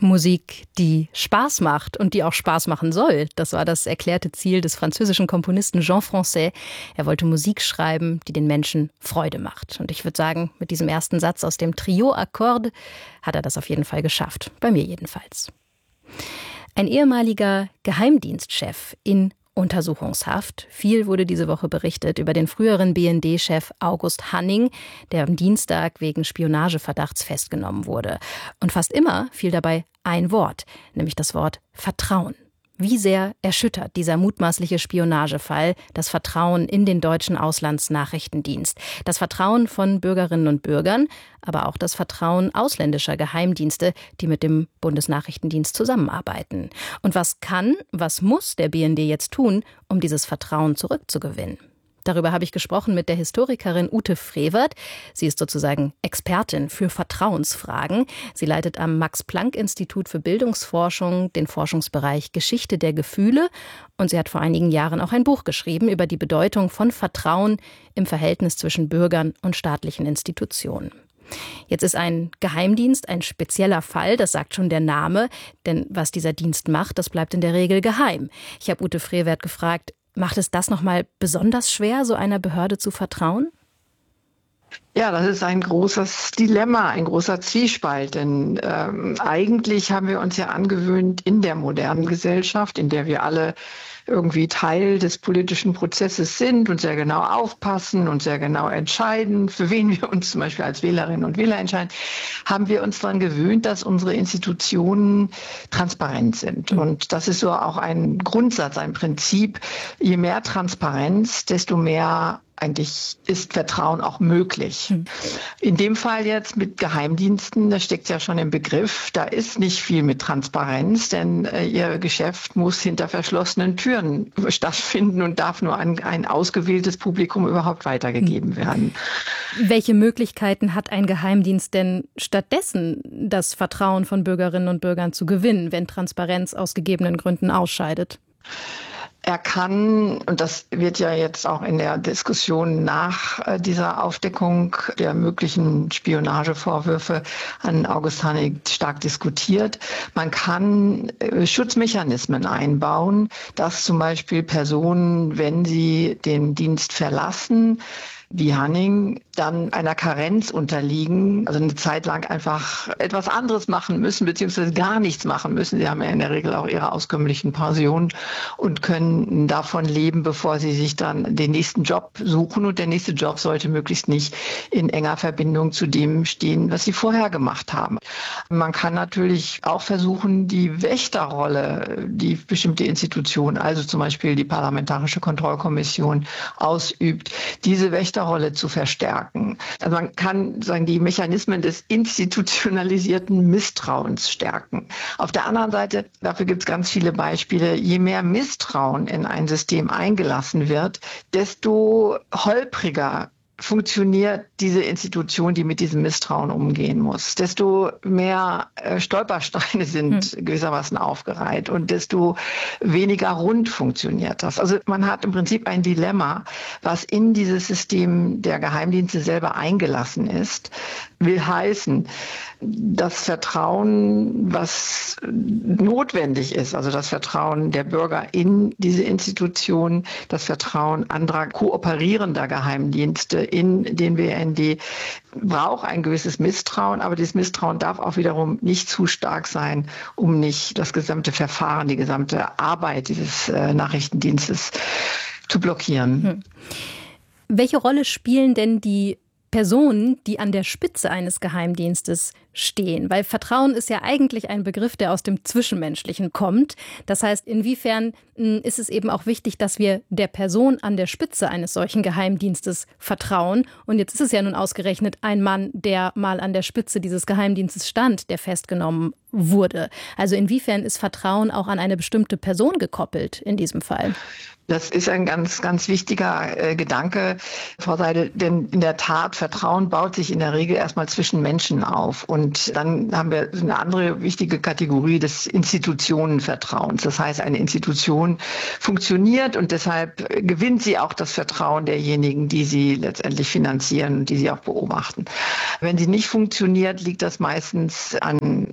Musik, die Spaß macht und die auch Spaß machen soll. Das war das erklärte Ziel des französischen Komponisten Jean Français. Er wollte Musik schreiben, die den Menschen Freude macht. Und ich würde sagen, mit diesem ersten Satz aus dem Trio Akkorde hat er das auf jeden Fall geschafft. Bei mir jedenfalls. Ein ehemaliger Geheimdienstchef in Untersuchungshaft. Viel wurde diese Woche berichtet über den früheren BND-Chef August Hanning, der am Dienstag wegen Spionageverdachts festgenommen wurde. Und fast immer fiel dabei ein Wort, nämlich das Wort Vertrauen. Wie sehr erschüttert dieser mutmaßliche Spionagefall das Vertrauen in den deutschen Auslandsnachrichtendienst? Das Vertrauen von Bürgerinnen und Bürgern, aber auch das Vertrauen ausländischer Geheimdienste, die mit dem Bundesnachrichtendienst zusammenarbeiten. Und was muss der BND jetzt tun, um dieses Vertrauen zurückzugewinnen? Darüber habe ich gesprochen mit der Historikerin Ute Frevert. Sie ist sozusagen Expertin für Vertrauensfragen. Sie leitet am Max-Planck-Institut für Bildungsforschung den Forschungsbereich Geschichte der Gefühle. Und sie hat vor einigen Jahren auch ein Buch geschrieben über die Bedeutung von Vertrauen im Verhältnis zwischen Bürgern und staatlichen Institutionen. Jetzt ist ein Geheimdienst ein spezieller Fall, das sagt schon der Name. Denn was dieser Dienst macht, das bleibt in der Regel geheim. Ich habe Ute Frevert gefragt, macht es das nochmal besonders schwer, so einer Behörde zu vertrauen? Ja, das ist ein großes Dilemma, ein großer Zwiespalt. Denn eigentlich haben wir uns ja angewöhnt, in der modernen Gesellschaft, in der wir alle irgendwie Teil des politischen Prozesses sind und sehr genau aufpassen und sehr genau entscheiden, für wen wir uns zum Beispiel als Wählerinnen und Wähler entscheiden, haben wir uns daran gewöhnt, dass unsere Institutionen transparent sind. Und das ist so auch ein Grundsatz, ein Prinzip. Je mehr Transparenz, desto mehr eigentlich ist Vertrauen auch möglich. In dem Fall jetzt mit Geheimdiensten, da steckt ja schon im Begriff, da ist nicht viel mit Transparenz, denn ihr Geschäft muss hinter verschlossenen Türen stattfinden und darf nur an ein ausgewähltes Publikum überhaupt weitergegeben werden. Welche Möglichkeiten hat ein Geheimdienst denn stattdessen, das Vertrauen von Bürgerinnen und Bürgern zu gewinnen, wenn Transparenz aus gegebenen Gründen ausscheidet? Er kann, und das wird ja jetzt auch in der Diskussion nach dieser Aufdeckung der möglichen Spionagevorwürfe an August Hanning stark diskutiert, man kann Schutzmechanismen einbauen, dass zum Beispiel Personen, wenn sie den Dienst verlassen, wie Hanning, dann einer Karenz unterliegen, also eine Zeit lang einfach etwas anderes machen müssen, beziehungsweise gar nichts machen müssen. Sie haben ja in der Regel auch ihre auskömmlichen Pensionen und können davon leben, bevor sie sich dann den nächsten Job suchen. Und der nächste Job sollte möglichst nicht in enger Verbindung zu dem stehen, was sie vorher gemacht haben. Man kann natürlich auch versuchen, die Wächterrolle, die bestimmte Institutionen, also zum Beispiel die Parlamentarische Kontrollkommission ausübt, diese Wächterrolle zu verstärken. Also man kann sagen, die Mechanismen des institutionalisierten Misstrauens stärken. Auf der anderen Seite, dafür gibt es ganz viele Beispiele, je mehr Misstrauen in ein System eingelassen wird, desto holpriger funktioniert diese Institution, die mit diesem Misstrauen umgehen muss. Desto mehr Stolpersteine sind gewissermaßen aufgereiht und desto weniger rund funktioniert das. Also man hat im Prinzip ein Dilemma, was in dieses System der Geheimdienste selber eingelassen ist, will heißen, das Vertrauen, was notwendig ist, also das Vertrauen der Bürger in diese Institution, das Vertrauen anderer kooperierender Geheimdienste in den BND, braucht ein gewisses Misstrauen, aber dieses Misstrauen darf auch wiederum nicht zu stark sein, um nicht das gesamte Verfahren, die gesamte Arbeit dieses Nachrichtendienstes zu blockieren. Welche Rolle spielen denn die Personen, die an der Spitze eines Geheimdienstes stehen? Weil Vertrauen ist ja eigentlich ein Begriff, der aus dem Zwischenmenschlichen kommt. Das heißt, inwiefern ist es eben auch wichtig, dass wir der Person an der Spitze eines solchen Geheimdienstes vertrauen? Und jetzt ist es ja nun ausgerechnet ein Mann, der mal an der Spitze dieses Geheimdienstes stand, der festgenommen wurde. Also inwiefern ist Vertrauen auch an eine bestimmte Person gekoppelt in diesem Fall? Das ist ein ganz, ganz wichtiger Gedanke, Frau Seidel, denn in der Tat, Vertrauen baut sich in der Regel erstmal zwischen Menschen auf. Und dann haben wir eine andere wichtige Kategorie des Institutionenvertrauens. Das heißt, eine Institution funktioniert und deshalb gewinnt sie auch das Vertrauen derjenigen, die sie letztendlich finanzieren und die sie auch beobachten. Wenn sie nicht funktioniert, liegt das meistens an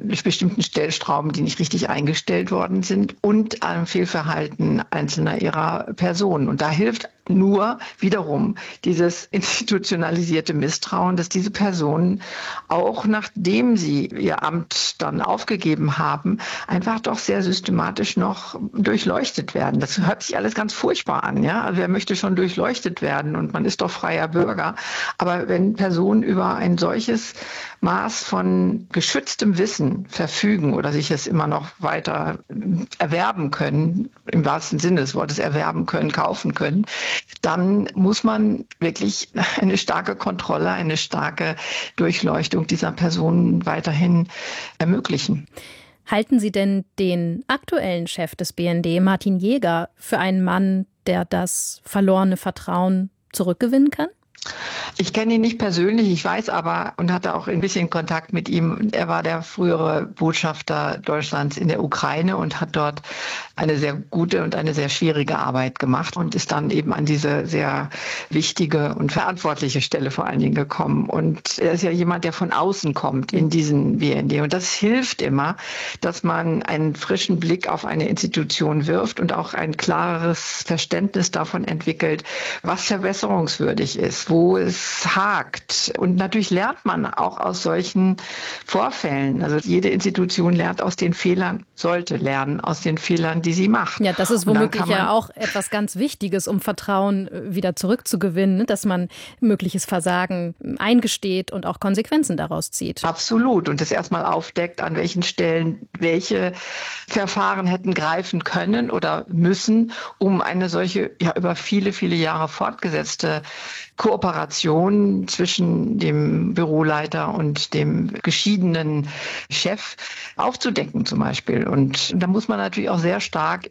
bestimmten Stellschrauben, die nicht richtig eingestellt worden sind und am Fehlverhalten einzelner ihrer Personen. Und da hilft nur wiederum dieses institutionalisierte Misstrauen, dass diese Personen auch nachdem sie ihr Amt dann aufgegeben haben, einfach doch sehr systematisch noch durchleuchtet werden. Das hört sich alles ganz furchtbar an, ja. Also wer möchte schon durchleuchtet werden und man ist doch freier Bürger. Aber wenn Personen über ein solches Maß von geschütztem Wissen verfügen oder sich es immer noch weiter erwerben können, im wahrsten Sinne des Wortes erwerben können, kaufen können, dann muss man wirklich eine starke Kontrolle, eine starke Durchleuchtung dieser Personen weiterhin ermöglichen. Halten Sie denn den aktuellen Chef des BND, Martin Jäger, für einen Mann, der das verlorene Vertrauen zurückgewinnen kann? Ich kenne ihn nicht persönlich, ich weiß aber und hatte auch ein bisschen Kontakt mit ihm. Er war der frühere Botschafter Deutschlands in der Ukraine und hat dort eine sehr gute und eine sehr schwierige Arbeit gemacht und ist dann eben an diese sehr wichtige und verantwortliche Stelle vor allen Dingen gekommen. Und er ist ja jemand, der von außen kommt in diesen BND. Und das hilft immer, dass man einen frischen Blick auf eine Institution wirft und auch ein klareres Verständnis davon entwickelt, was verbesserungswürdig ist, wo es hakt. Und natürlich lernt man auch aus solchen Vorfällen. Also jede Institution lernt aus den Fehlern, sollte lernen aus den Fehlern, die sie macht. Ja, das ist womöglich ja auch etwas ganz Wichtiges, um Vertrauen wieder zurückzugewinnen, dass man mögliches Versagen eingesteht und auch Konsequenzen daraus zieht. Absolut. Und das erstmal aufdeckt, an welchen Stellen welche Verfahren hätten greifen können oder müssen, um eine solche ja über viele, viele Jahre fortgesetzte Kooperation zwischen dem Büroleiter und dem geschiedenen Chef aufzudecken zum Beispiel. Und da muss man natürlich auch sehr stark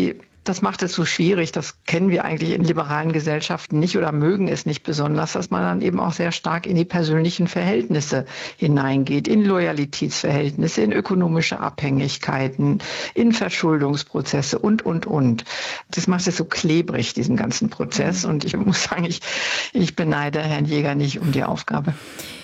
das macht es so schwierig, das kennen wir eigentlich in liberalen Gesellschaften nicht oder mögen es nicht besonders, dass man dann eben auch sehr stark in die persönlichen Verhältnisse hineingeht, in Loyalitätsverhältnisse, in ökonomische Abhängigkeiten, in Verschuldungsprozesse und. Das macht es so klebrig, diesen ganzen Prozess. Und ich muss sagen, ich beneide Herrn Jäger nicht um die Aufgabe.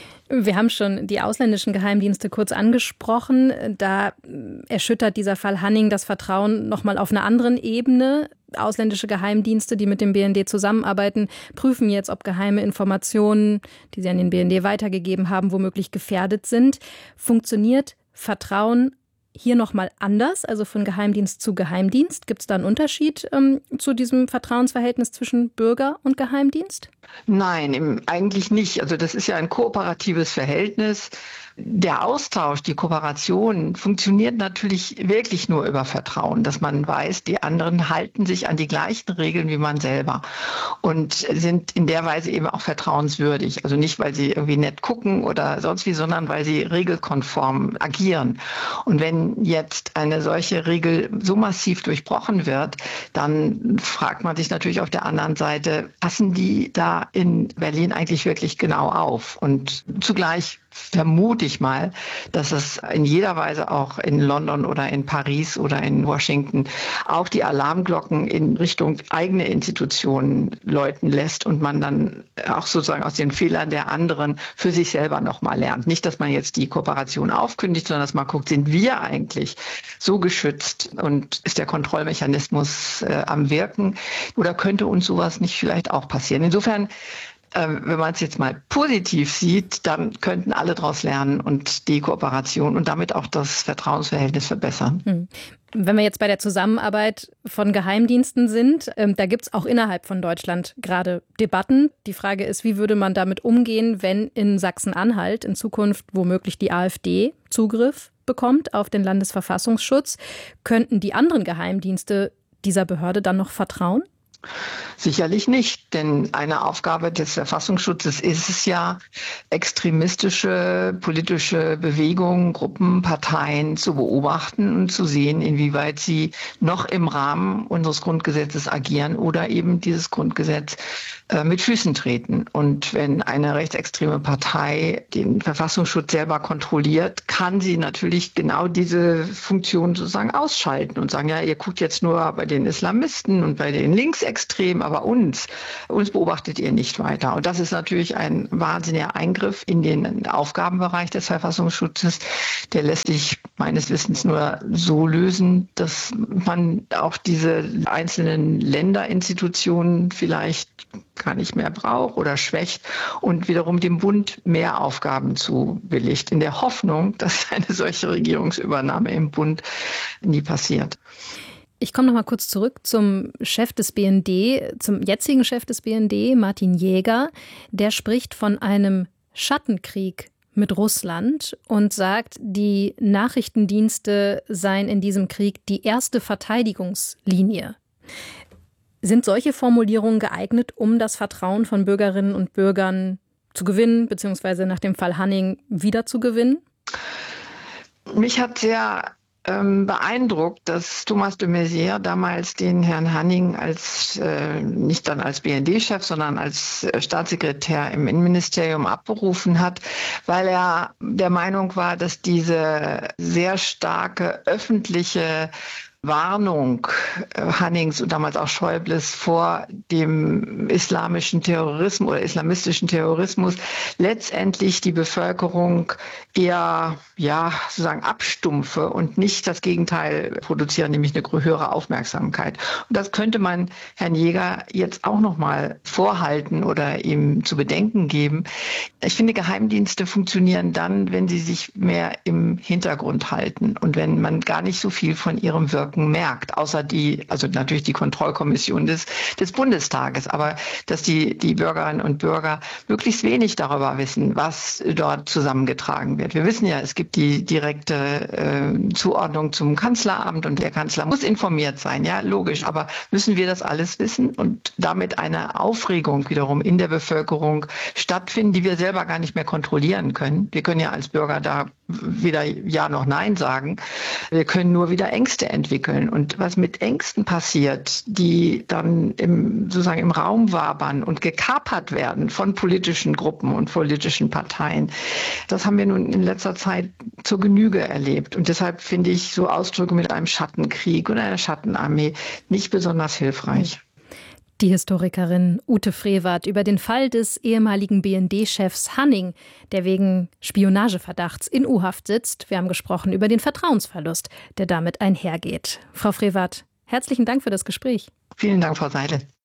Wir haben schon die ausländischen Geheimdienste kurz angesprochen. Da erschüttert dieser Fall Hanning das Vertrauen nochmal auf einer anderen Ebene. Ausländische Geheimdienste, die mit dem BND zusammenarbeiten, prüfen jetzt, ob geheime Informationen, die sie an den BND weitergegeben haben, womöglich gefährdet sind. Funktioniert Vertrauen hier nochmal anders, also von Geheimdienst zu Geheimdienst? Gibt es da einen Unterschied zu diesem Vertrauensverhältnis zwischen Bürger und Geheimdienst? Nein, eigentlich nicht. Also das ist ja ein kooperatives Verhältnis. Der Austausch, die Kooperation funktioniert natürlich wirklich nur über Vertrauen, dass man weiß, die anderen halten sich an die gleichen Regeln wie man selber und sind in der Weise eben auch vertrauenswürdig. Also nicht, weil sie irgendwie nett gucken oder sonst wie, sondern weil sie regelkonform agieren. Und wenn jetzt eine solche Regel so massiv durchbrochen wird, dann fragt man sich natürlich auf der anderen Seite, passen die da in Berlin eigentlich wirklich genau auf? Und zugleich vermute ich mal, dass es in jeder Weise auch in London oder in Paris oder in Washington auch die Alarmglocken in Richtung eigene Institutionen läuten lässt und man dann auch sozusagen aus den Fehlern der anderen für sich selber nochmal lernt. Nicht, dass man jetzt die Kooperation aufkündigt, sondern dass man guckt, sind wir eigentlich so geschützt und ist der Kontrollmechanismus am Wirken oder könnte uns sowas nicht vielleicht auch passieren? Insofern, wenn man es jetzt mal positiv sieht, dann könnten alle daraus lernen und die Kooperation und damit auch das Vertrauensverhältnis verbessern. Wenn wir jetzt bei der Zusammenarbeit von Geheimdiensten sind, da gibt es auch innerhalb von Deutschland gerade Debatten. Die Frage ist, wie würde man damit umgehen, wenn in Sachsen-Anhalt in Zukunft womöglich die AfD Zugriff bekommt auf den Landesverfassungsschutz? Könnten die anderen Geheimdienste dieser Behörde dann noch vertrauen? Sicherlich nicht, denn eine Aufgabe des Verfassungsschutzes ist es ja, extremistische politische Bewegungen, Gruppen, Parteien zu beobachten und zu sehen, inwieweit sie noch im Rahmen unseres Grundgesetzes agieren oder eben dieses Grundgesetz mit Füßen treten. Und wenn eine rechtsextreme Partei den Verfassungsschutz selber kontrolliert, kann sie natürlich genau diese Funktion sozusagen ausschalten und sagen, ja, ihr guckt jetzt nur bei den Islamisten und bei den Linksextremen, aber uns beobachtet ihr nicht weiter. Und das ist natürlich ein wahnsinniger Eingriff in den Aufgabenbereich des Verfassungsschutzes. Der lässt sich meines Wissens nur so lösen, dass man auch diese einzelnen Länderinstitutionen vielleicht gar nicht mehr braucht oder schwächt und wiederum dem Bund mehr Aufgaben zubilligt, in der Hoffnung, dass eine solche Regierungsübernahme im Bund nie passiert. Ich komme noch mal kurz zurück zum Chef des BND, zum jetzigen Chef des BND, Martin Jäger. Der spricht von einem Schattenkrieg mit Russland und sagt, die Nachrichtendienste seien in diesem Krieg die erste Verteidigungslinie. Sind solche Formulierungen geeignet, um das Vertrauen von Bürgerinnen und Bürgern zu gewinnen, beziehungsweise nach dem Fall Hanning wieder zu gewinnen? Mich hat sehr beeindruckt, dass Thomas de Maizière damals den Herrn Hanning nicht dann als BND-Chef, sondern als Staatssekretär im Innenministerium abberufen hat, weil er der Meinung war, dass diese sehr starke öffentliche Warnung Hannings und damals auch Schäubles vor dem islamischen Terrorismus oder islamistischen Terrorismus letztendlich die Bevölkerung eher sozusagen abstumpfe und nicht das Gegenteil produzieren, nämlich eine höhere Aufmerksamkeit. Und das könnte man Herrn Jäger jetzt auch noch mal vorhalten oder ihm zu bedenken geben. Ich finde, Geheimdienste funktionieren dann, wenn sie sich mehr im Hintergrund halten und wenn man gar nicht so viel von ihrem Wirken merkt, außer natürlich die Kontrollkommission des Bundestages, aber dass die Bürgerinnen und Bürger möglichst wenig darüber wissen, was dort zusammengetragen wird. Wir wissen ja, es gibt die direkte Zuordnung zum Kanzleramt und der Kanzler muss informiert sein, ja, logisch, aber müssen wir das alles wissen und damit eine Aufregung wiederum in der Bevölkerung stattfinden, die wir selber gar nicht mehr kontrollieren können. Wir können ja als Bürger da weder Ja noch Nein sagen. Wir können nur wieder Ängste entwickeln. Und was mit Ängsten passiert, die dann sozusagen im Raum wabern und gekapert werden von politischen Gruppen und politischen Parteien, das haben wir nun in letzter Zeit zur Genüge erlebt. Und deshalb finde ich so Ausdrücke mit einem Schattenkrieg und einer Schattenarmee nicht besonders hilfreich. Die Historikerin Ute Frevert über den Fall des ehemaligen BND-Chefs Hanning, der wegen Spionageverdachts in U-Haft sitzt. Wir haben gesprochen über den Vertrauensverlust, der damit einhergeht. Frau Frevert, herzlichen Dank für das Gespräch. Vielen Dank, Frau Seidel.